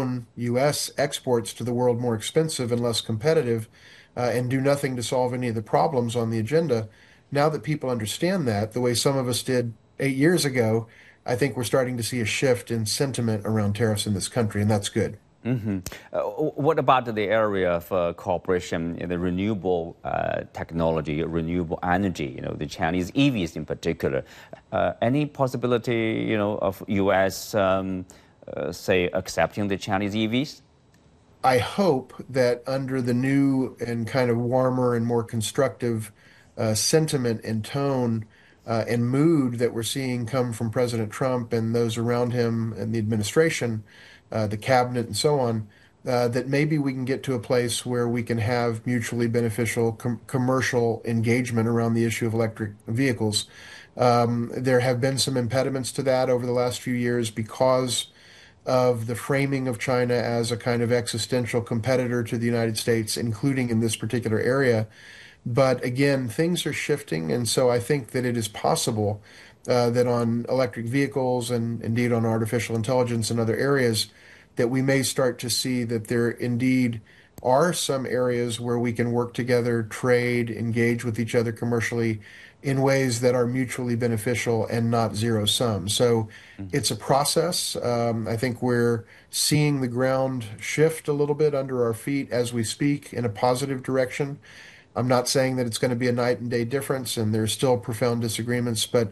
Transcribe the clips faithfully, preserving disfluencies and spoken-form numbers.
own U S exports to the world more expensive and less competitive, uh, and do nothing to solve any of the problems on the agenda. Now that people understand that, the way some of us did eight years ago, I think we're starting to see a shift in sentiment around tariffs in this country, and that's good. Mm-hmm. Uh, what about the area of uh, cooperation in the renewable uh, technology, renewable energy? You know, the Chinese E Vs in particular. Uh, any possibility, you know, of U S um, uh, say accepting the Chinese E Vs? I hope that under the new and kind of warmer and more constructive uh, sentiment and tone uh, and mood that we're seeing come from President Trump and those around him and the administration, uh, the cabinet and so on, uh, that maybe we can get to a place where we can have mutually beneficial com commercial engagement around the issue of electric vehicles. Um, there have been some impediments to that over the last few years because of the framing of China as a kind of existential competitor to the United States, including in this particular area. But again, things are shifting, and so I think that it is possible uh, that on electric vehicles and indeed on artificial intelligence and other areas, that we may start to see that there indeed are some areas where we can work together, trade, engage with each other commercially in ways that are mutually beneficial and not zero sum. So it's a process. Um, I think we're seeing the ground shift a little bit under our feet as we speak in a positive direction. I'm not saying that it's going to be a night and day difference, and there's still profound disagreements, but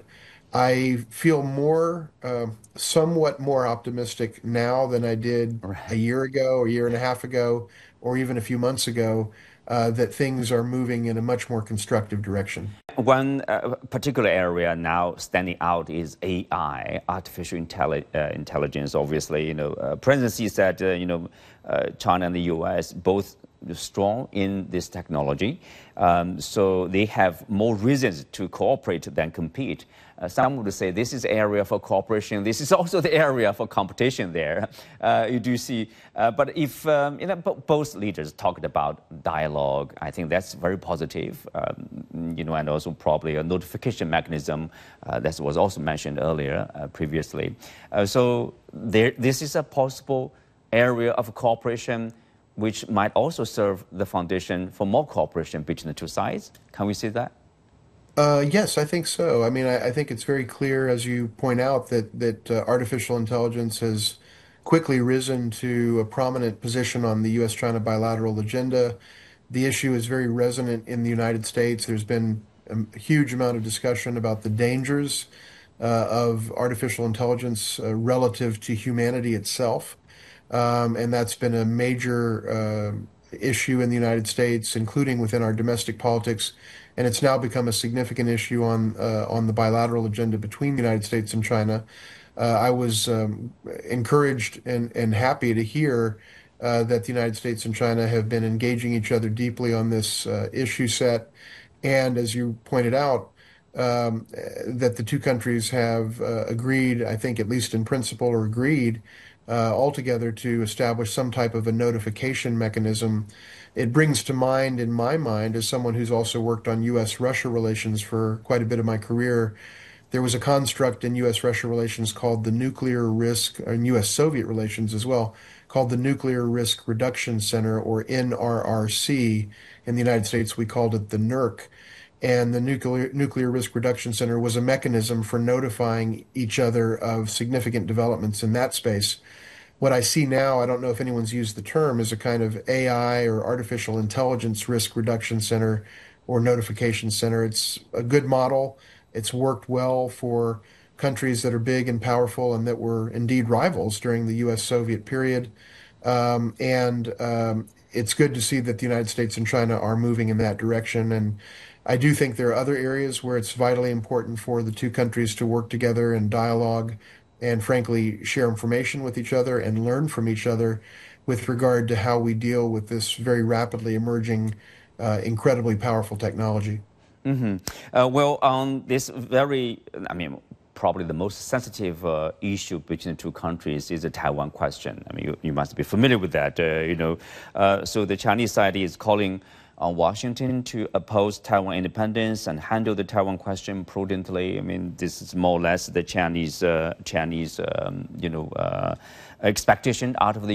I feel more, uh, somewhat more optimistic now than I did a Right. year ago, a year and a half ago, or even a few months ago, uh, that things are moving in a much more constructive direction. One uh, particular area now standing out is A I, artificial intelli uh, intelligence. Obviously, you know, uh, President Xi said, uh, you know, uh, China and the U S both strong in this technology, um, so they have more reasons to cooperate than compete. Uh, some would say this is area for cooperation. This is also the area for competition. There, uh, you do see. Uh, but if um, you know, both leaders talked about dialogue, I think that's very positive. Um, you know, and also probably a notification mechanism uh, that was also mentioned earlier, uh, previously. Uh, so there, this is a possible area of cooperation, which might also serve the foundation for more cooperation between the two sides. Can we see that? Uh, yes, I think so. I mean, I, I think it's very clear, as you point out, that that uh, artificial intelligence has quickly risen to a prominent position on the U S China bilateral agenda. The issue is very resonant in the United States. There's been a huge amount of discussion about the dangers uh, of artificial intelligence uh, relative to humanity itself. Um, and that's been a major uh, issue in the United States, including within our domestic politics. And it's now become a significant issue on uh, on the bilateral agenda between the United States and China. Uh, I was um, encouraged and, and happy to hear uh, that the United States and China have been engaging each other deeply on this uh, issue set. And as you pointed out, um, that the two countries have uh, agreed, I think at least in principle, or agreed uh, altogether to establish some type of a notification mechanism. It brings to mind, in my mind, as someone who's also worked on U S Russia relations for quite a bit of my career, there was a construct in U S Russia relations called the Nuclear Risk, and U S Soviet relations as well, called the Nuclear Risk Reduction Center, or N R R C. In the United States, we called it the NERC. And the Nuclear, Nuclear Risk Reduction Center was a mechanism for notifying each other of significant developments in that space. What I see now, I don't know if anyone's used the term, is a kind of A I or artificial intelligence risk reduction center or notification center. It's a good model. It's worked well for countries that are big and powerful and that were indeed rivals during the U S Soviet period. Um, and um, it's good to see that the United States and China are moving in that direction. And I do think there are other areas where it's vitally important for the two countries to work together and dialogue and frankly share information with each other and learn from each other with regard to how we deal with this very rapidly emerging, uh, incredibly powerful technology. Mm-hmm. Uh, well, on this very, I mean, probably the most sensitive uh, issue between the two countries is the Taiwan question. I mean, you, you must be familiar with that, uh, you know. Uh, so the Chinese side is calling on Washington to oppose Taiwan independence and handle the Taiwan question prudently. I mean, this is more or less the Chinese, uh, Chinese, um, you know, uh, expectation out of the